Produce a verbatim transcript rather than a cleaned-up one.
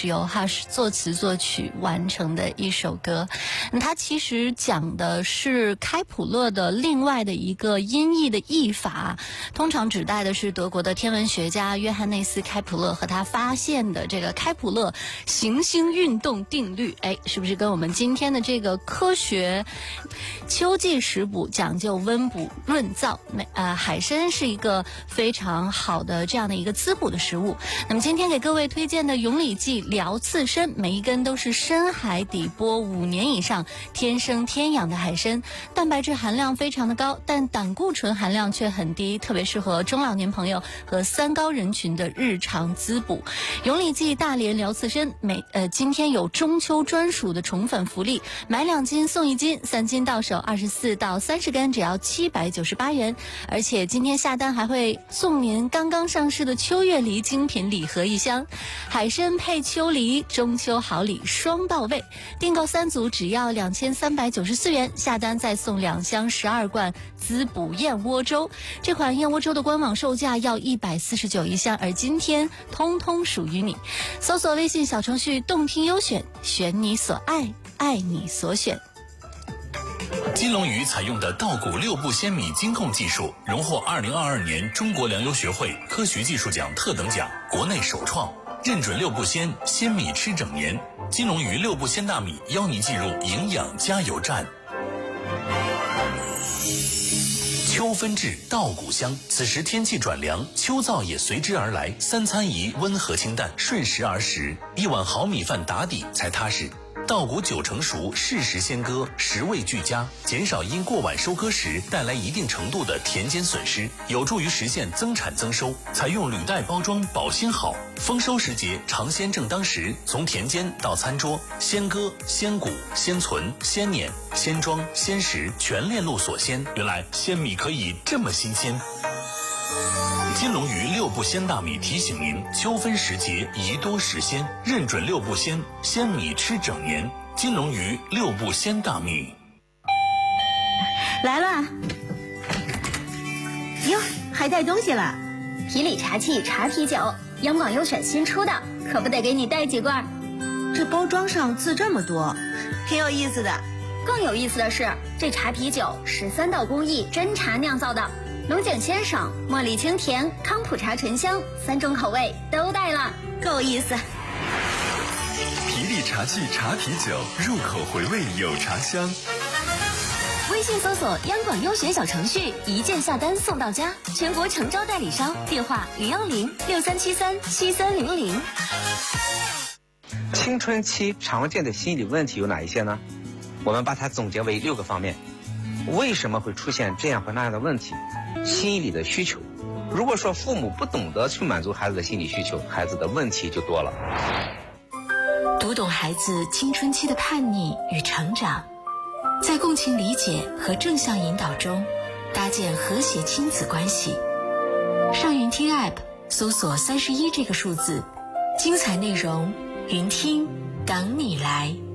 是由 Hush 作词作曲完成的一首歌。嗯、它其实讲的是开普勒的另外的一个音译的译法，通常指代的是德国的天文学家约翰内斯开普勒和他发现的这个开普勒行星运动定律。哎，是不是跟我们今天的这个科学秋季食补讲究温补润燥？呃，海参是一个非常好的这样的一个滋补的食物。那么今天给各位推荐的永里记辽刺参，每一根都是深海底剥五年以上天生天养的海参，蛋白质含量非常的高，但胆固醇含量却很低，特别适合中老年朋友和三高人群的日常滋补。永里记大连辽刺参每呃今天有中秋专属的宠粉福利，买两斤送一斤，三斤到手二十四到三十根，只要七百九十八元。而且今天下单还会送您刚刚上市的秋月梨精品礼盒一箱，海参配秋梨，中秋好礼双到位。订购三组只要两千三百九十四元，下单再送两箱十二罐滋补燕窝粥。这款燕窝粥的官网售价要一百四十九一箱，而今天通通属于你。搜索微信小程序动听优选，选你所爱，爱你所选。 金龙鱼采用的稻谷六步鲜米精控技术，荣获二零二二年中国粮油学会科学技术奖特等奖，国内首创，认准六步鲜，鲜米吃整年。金龙鱼六步鲜大米邀你进入营养加油站。秋分至，稻谷香。此时天气转凉，秋燥也随之而来。三餐宜温和清淡，顺时而食，一碗好米饭打底才踏实。稻谷九成熟，适时鲜割，食味俱佳，减少因过晚收割时带来一定程度的田间损失，有助于实现增产增收。采用履带包装，保鲜好。丰收时节，尝鲜正当时，从田间到餐桌，鲜割、鲜谷、鲜存、鲜碾、鲜装、鲜食，全链路所鲜。原来鲜米可以这么新鲜。金龙鱼六步鲜大米提醒您：秋分时节宜多食鲜，认准六步鲜，鲜米吃整年。金龙鱼六步鲜大米。 来了，哟，还带东西了。 皮里茶器茶啤酒，央广优选新出的，可不得给你带几罐。 这包装上字这么多，挺有意思的。 更有意思的是，这茶啤酒十三道工艺真茶酿造的，龙井鲜爽，茉莉清甜，康普茶醇香，三种口味都带了， 够意思。 皮里茶器茶啤酒，入口回味有茶香。 微信搜索央广优选小程序，一键下单送到家，全国诚招代理商，电话零幺零六三七三七三零零。 青春期常见的心理问题有哪一些呢？我们把它总结为六个方面。为什么会出现这样或那样的问题？心理的需求。如果说父母不懂得去满足孩子的心理需求，孩子的问题就多了。 读懂孩子青春期的叛逆与成长，在共情理解和正向引导中搭建和谐亲子关系。上云听 App 搜索三十一这个数字，精彩内容云听等你来。